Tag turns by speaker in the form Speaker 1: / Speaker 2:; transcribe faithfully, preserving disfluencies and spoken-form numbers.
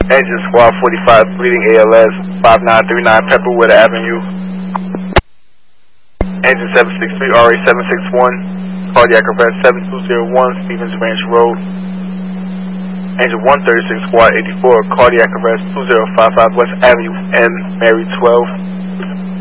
Speaker 1: Engine Squad forty-five, bleeding A L S, five nine three nine Pepperwood Avenue. Engine seven six three, R A seven six one, cardiac arrest seven two zero one, Stevens Ranch Road. Engine one thirty-six, Squad eighty-four, cardiac arrest two zero five five West Avenue, M, Mary twelve.